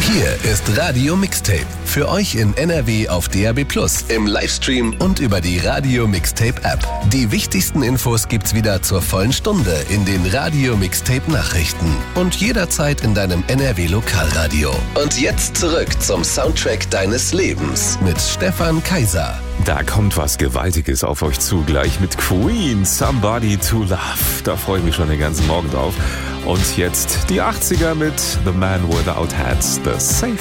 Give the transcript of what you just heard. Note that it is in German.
Hier ist Radio Mixtape. Für euch in NRW auf DAB+, im Livestream und über die Radio Mixtape App. Die wichtigsten Infos gibt's wieder zur vollen Stunde in den Radio Mixtape Nachrichten und jederzeit in deinem NRW Lokalradio. Und jetzt zurück zum Soundtrack deines Lebens mit Stefan Kaiser. Da kommt was Gewaltiges auf euch zu, gleich mit Queen, Somebody to Love. Da freue ich mich schon den ganzen Morgen drauf. Und jetzt die 80er mit The Man Without Hats, The Safe